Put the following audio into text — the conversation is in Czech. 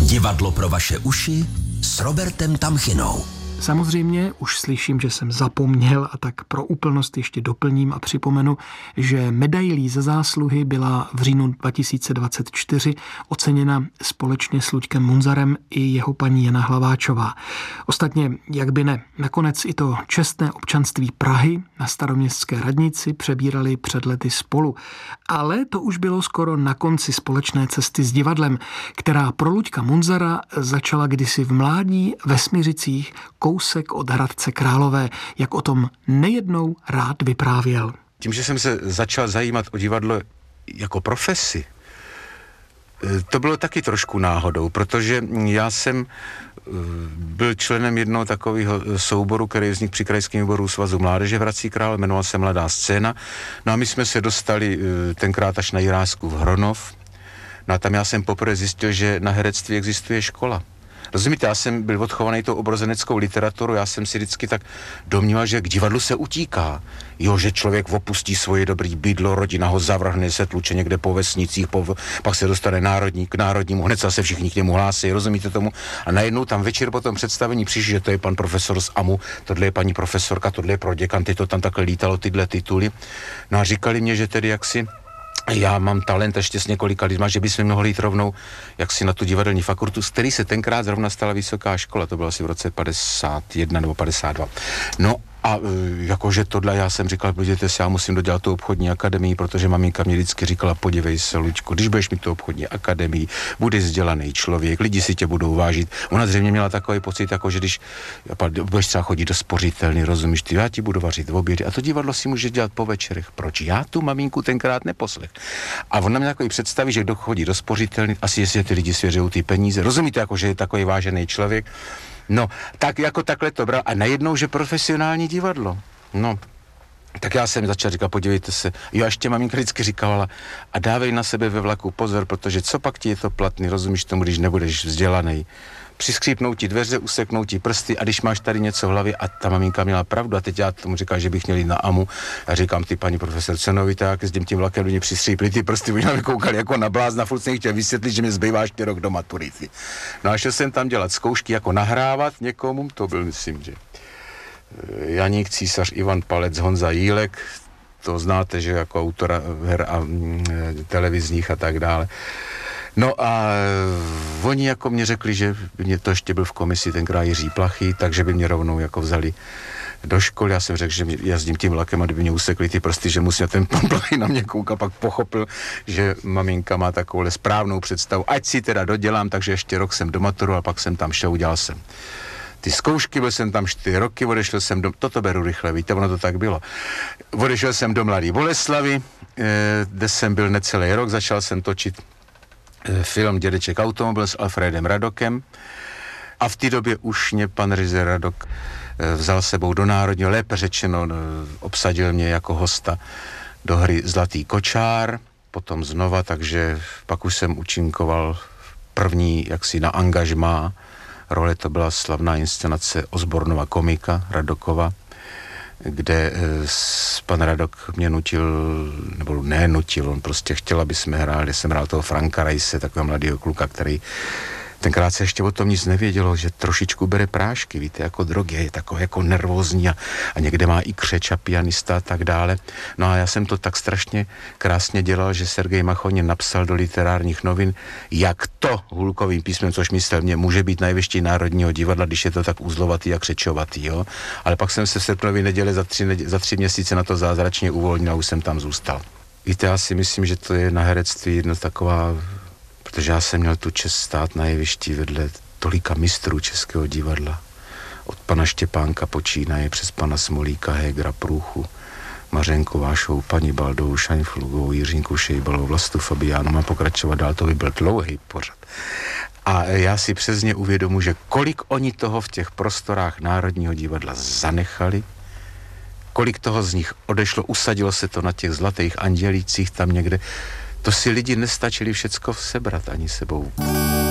Divadlo pro vaše uši s Robertem Tamchinou. Samozřejmě už slyším, že jsem zapomněl, a tak pro úplnost ještě doplním a připomenu, že medailí za zásluhy byla v říjnu 2024 oceněna společně s Luďkem Munzarem i jeho paní Jana Hlaváčová. Ostatně, jak by ne, nakonec i to čestné občanství Prahy na staroměstské radnici přebírali před lety spolu. Ale to už bylo skoro na konci společné cesty s divadlem, která pro Luďka Munzara začala kdysi v mládí ve Smiřicích, kousek od Hradce Králové, jak o tom nejednou rád vyprávěl. Tím, že jsem se začal zajímat o divadlo jako profesi, to bylo taky trošku náhodou, protože já jsem byl členem jednoho takového souboru, který vznikl při krajském výboru Svazu mládeže v Hradci Králové, jmenoval se Mladá scéna. No a my jsme se dostali tenkrát až na Jirásku v Hronov. No a tam já jsem poprvé zjistil, že na herectví existuje škola. Rozumíte, já jsem byl odchovaný tou obrozeneckou literaturou, já jsem si vždycky tak domníval, že k divadlu se utíká. Jo, že člověk opustí svoje dobrý bydlo, rodina ho zavrhne, se tluče někde po vesnicích, pak se dostane k národnímu, hned se všichni k němu hlásí, rozumíte tomu? A najednou tam večer po tom představení přišli, že to je pan profesor z AMU, tohle je paní profesorka, tohle je proděkan, ty to tam takhle lítalo, tyhle tituly. No a říkali mě, že tedy jaksi já mám talent ještě s několika lidma, že bychom mohli jít rovnou jaksi na tu divadelní fakultu, z který se tenkrát zrovna stala vysoká škola, to bylo asi v roce 51 nebo 52. No a jakože tohle já jsem říkal, podívejte se, já musím dodělat tu obchodní akademii, protože maminka mě vždycky říkala, podívej se, Luďku, když budeš mít tu obchodní akademii, budeš vzdělaný člověk, lidi si tě budou vážit. Ona zřejmě měla takový pocit, jako že když budeš třeba chodit do spořitelny, rozumíš ty, já ti budu vařit v obědy a to divadlo si může dělat po večerech. Proč? Já tu maminku tenkrát neposlech. A ona mě takový představí, že kdo chodí do spořitelny, asi jestli ty lidi svěřují ty peníze. Rozumíte, jako že je takový vážený člověk. No, tak jako takhle to bral a najednou, že profesionální divadlo. No, tak já jsem začal říkat, podívejte se, jo, a ještě maminka vždycky říkala, a dávej na sebe ve vlaku pozor, protože co pak ti je to platný, rozumíš tomu, když nebudeš vzdělaný. Přiskřípnou ti dveře, useknou ti prsty a když máš tady něco v hlavě, a ta maminka měla pravdu a teď já tomu říkám, že bych měl jít na AMU a říkám, ty paní profesorce Novita, s tím vlakem do mě přiskřípli ty prsty, oni na mě koukali jako na blázna, furt jsem chtěl vysvětlit, že mi zbývá ještě rok do maturity. No a šel jsem tam dělat zkoušky, jako nahrávat někomu, to byl, myslím, že Janík Císař, Ivan Palec, Honza Jílek, to znáte, že jako autora her a televizních a tak dále. No a oni jako mě řekli, že by mě to ještě byl v komisi tenkrát Jiří Plachý, takže by mě rovnou jako vzali do školy. Já jsem řekl, že jezdím tím vlakem a kdyby mě usekli ty prsty, že musí ten pan Plachý na mě koukat, pak pochopil, že maminka má takovou správnou představu. Ať si teda dodělám, takže ještě rok jsem domaturoval, pak jsem tam šel, udělal jsem ty zkoušky, byl jsem tam 4 roky, odešel jsem do, toto beru rychle, víte, ono to tak bylo. Odešel jsem do Mladé Boleslavi, kde jsem byl necelý rok, začal jsem točit film Dědeček automobil s Alfredem Radokem a v té době už mě pan režisér Radok vzal sebou do Národního, lépe řečeno obsadil mě jako hosta do hry Zlatý kočár, potom znova, takže pak už jsem účinkoval první jaksi na angažmá role, to byla slavná inscenace Osbornova komika Radokova, kde pan Radok mě nutil, nebo nenutil, on prostě chtěl, aby jsme hráli, jsem hrál toho Franka Rajse, takového mladého kluka, který tenkrát se ještě o tom nic nevědělo, že trošičku bere prášky, víte, jako drogy, je takový jako nervózní a někde má i křeč a pianista a tak dále. No a já jsem to tak strašně krásně dělal, že Sergej Machonin napsal do Literárních novin, jak to hulkovým písmem, což myslel mě, může být nejvyšší Národního divadla, když je to tak uzlovatý a křečovatý, jo. Ale pak jsem se v srpnový neděli za 3 měsíce na to zázračně uvolnil a už jsem tam zůstal. Víte, já si myslím, že to je na herectví jedno taková, protože já jsem měl tu čest stát na jevišti vedle tolika mistrů českého divadla. Od pana Štěpánka počínaje přes pana Smolíka, Hegera, Průchu, Mařenku Vášovou, paní Baldovou, Šaňflugovou, Jiřinku Šejbalovou, Vlastu Fabiánu, mám pokračovat dál, to by byl dlouhý pořad. A já si přesně uvědomuji, že kolik oni toho v těch prostorách Národního divadla zanechali, kolik toho z nich odešlo, usadilo se to na těch zlatých andělících tam někde. To si lidi nestačili všecko sebrat ani sebou.